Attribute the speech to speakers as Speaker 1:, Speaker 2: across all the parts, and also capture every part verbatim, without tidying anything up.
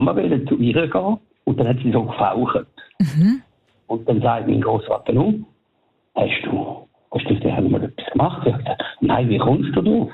Speaker 1: Mama wollte zu ihr gehen und dann hat sie so gefaucht.
Speaker 2: Mhm.
Speaker 1: Und dann sagt mein Großvater, nun, hast du, hast du dir mal etwas gemacht? Ich sagte, nein, wie kommst du drauf?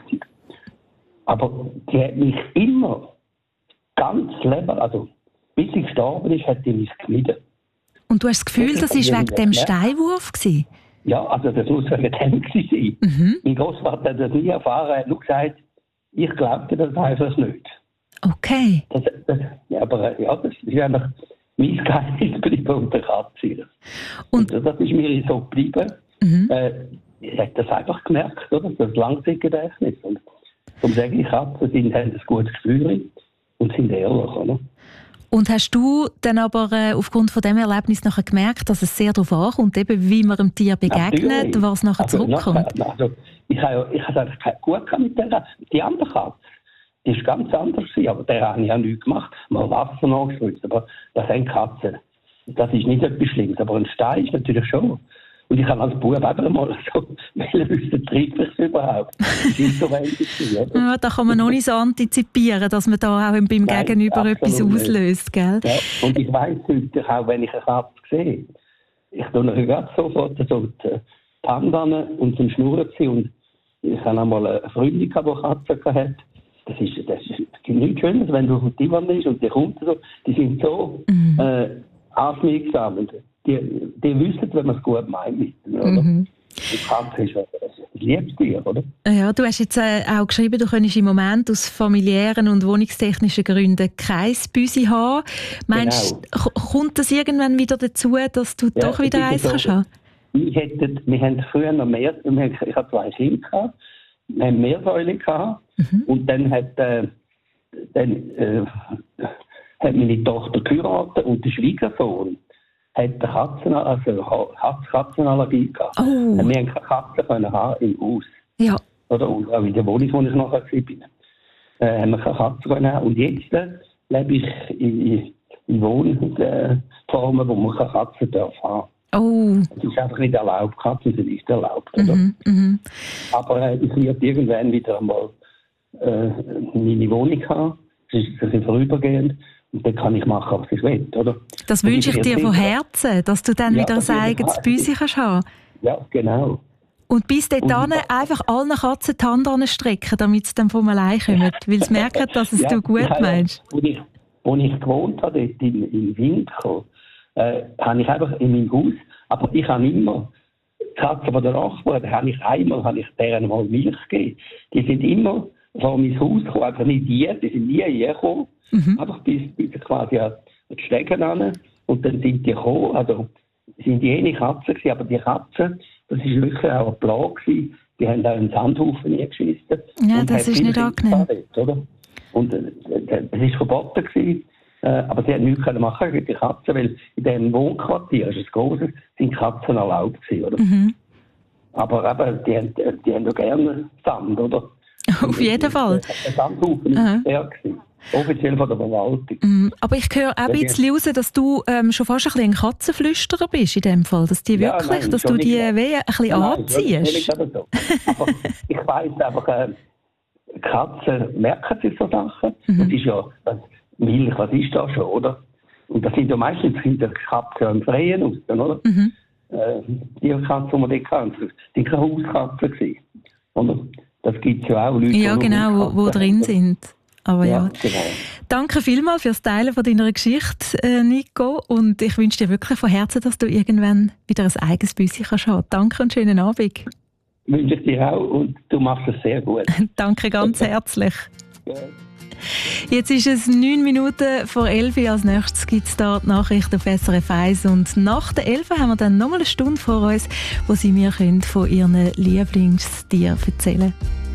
Speaker 1: Aber die hat mich immer ganz leben, also bis sie gestorben ist, hat die mich gemieden.
Speaker 2: Und du hast das Gefühl, das war wegen dem Steinwurf gewesen?
Speaker 1: Ja, also das muss wegen dem gewesen sein. Mhm. Mein Großvater hat das nie erfahren, er hat nur gesagt, ich glaubte das einfach nicht.
Speaker 2: Okay.
Speaker 1: Das, das, ja, aber ja, das ist einfach mein Geheimnis geblieben unter Katze. Und, und das ist mir so geblieben. Mhm. Äh, ich habe das einfach gemerkt, oder? Das Langzeitgedächtnis. Und darum sage ich, Katzen sind, haben ein gutes Gefühl und sind ehrlich, oder?
Speaker 2: Und hast du dann aber äh, aufgrund von diesem Erlebnis nachher gemerkt, dass es sehr darauf ankommt, eben wie man dem Tier begegnet, natürlich, was nachher also, zurückkommt?
Speaker 1: Nachher, also, ich habe ich habe es gut mit der Die andere Katze, die ist ganz anders gewesen, aber der habe ich auch nichts gemacht. Mal Wasser nachgespritzt, aber das sind Katzen. Das ist nicht etwas Schlimmes, aber ein Stein ist natürlich schon. Und ich habe als Bub eben mal so, welchen müsste treibt es überhaupt? Das ist so wenig, oder?
Speaker 2: Ja, da kann man noch nicht so antizipieren, dass man da auch beim Nein, Gegenüber etwas auslöst, gell?
Speaker 1: Ja, und ich weiss heute auch, wenn ich eine Katze sehe, ich tue gerade sofort so die Hand an und zum Schnurren ziehen. Und ich habe einmal eine Freundin, die Katzen hatte. Das ist, das ist nichts Schönes, wenn du auf dem Divan bist und die kommt so, die sind so mhm. äh, aufmerksam. Und die, die wissen, wenn man es gut meint mit ihnen, oder? Mhm. Die Katze ist ein Liebstier, oder?
Speaker 2: Ja, du hast jetzt äh, auch geschrieben, du könntest im Moment aus familiären und wohnungstechnischen Gründen kein Büsi haben. Meinst du, genau. kommt das irgendwann wieder dazu, dass du ja, doch wieder eins so, kannst haben?
Speaker 1: Wir, hätten, wir haben früher noch mehr, ich habe zwei Kinder gehabt, wir haben mehr Säulen gehabt. Mhm. Und dann hat, äh, dann, äh, hat meine Tochter geheiratet und der Schwiegersohn hat eine Katzen, also Katzenallergie gehabt. Oh. Wir haben keine Katzen können haben im Haus.
Speaker 2: Ja.
Speaker 1: Oder, und auch in der Wohnung, wo ich nachher war, äh, haben wir keine Katzen können haben. Und jetzt äh, lebe ich in, in Wohnformen, wo man keine Katzen darf haben.
Speaker 2: Oh.
Speaker 1: Es ist einfach nicht erlaubt, Katzen sind nicht erlaubt. Oder?
Speaker 2: Mhm, mhm.
Speaker 1: Aber äh, ich werde irgendwann wieder einmal äh, meine Wohnung haben. Das ist ein bisschen vorübergehend. Und dann kann ich machen, was ich will, oder?
Speaker 2: Das wünsche ich dir von Herzen, dass du dann ja, wieder ein eigenes Büsi kannst haben.
Speaker 1: Ja, genau.
Speaker 2: Und bis dahin einfach allen Katzen die Hand anstrecken, damit sie dann von allein kommen. Weil sie merken, dass es ja, du gut ja, meinst.
Speaker 1: Wo ich, wo ich gewohnt habe, dort in, in Winkel, äh, habe ich einfach in meinem Haus, aber ich habe immer die Katzen von der Nachbarn, da habe ich einmal habe ich deren mal Milch gegeben. Die sind immer vor mein Haus gekommen, einfach nicht die, die sind nie hergekommen. Mhm. Einfach bis, bis quasi an die Stegen an. Und dann sind die gekommen, also sind die eine Katzen gewesen, aber die Katzen, das war wirklich auch eine Plage gewesen. Die haben auch einen Sandhaufen geschissen.
Speaker 2: Ja, das ist nicht angenehm.
Speaker 1: Dort, oder? Und äh, das war verboten gewesen. Äh, aber sie haben nichts machen gegen die Katzen, weil in diesem Wohnquartier, das ist großes, sind Katzen erlaubt gewesen, oder? Mhm. Aber eben, die haben, die haben ja gerne Sand, oder?
Speaker 2: Auf jeden Fall.
Speaker 1: Der Sandhaufen war sehr gewesen. Offiziell von der Verwaltung.
Speaker 2: Mm, aber ich höre auch ein bisschen raus, dass du ähm, schon fast ein bisschen ein Katzenflüsterer bist in dem Fall. Dass die wirklich, ja, nein, dass du die weh ein bisschen nein, anziehst.
Speaker 1: Nein, so. Aber ich weiss einfach, äh, Katzen merken sich so Sachen. Mhm. Das ist ja das Milch, was ist das schon, oder? Und das sind ja meistens die Katzen im Freien aus, oder? Mhm. Äh, die Katzen, die wir dort hatten, die waren keine Hauskatzen gewesen, oder? Das gibt es ja auch Leute,
Speaker 2: ja, genau, die drin sind. Aber ja,
Speaker 1: ja. Genau.
Speaker 2: Danke vielmals fürs Teilen von deiner Geschichte, Nico. Und ich wünsche dir wirklich von Herzen, dass du irgendwann wieder ein eigenes Büssi kannst haben. Danke und schönen Abend.
Speaker 1: Wünsche ich dir auch und du machst es sehr gut.
Speaker 2: Danke ganz herzlich.
Speaker 1: Ja.
Speaker 2: Jetzt ist es neun Minuten vor elf. Als nächstes gibt es da die Nachrichten auf S R F eins. Und nach der elf haben wir dann noch mal eine Stunde vor uns, wo Sie mir von Ihren Lieblingstieren erzählen können.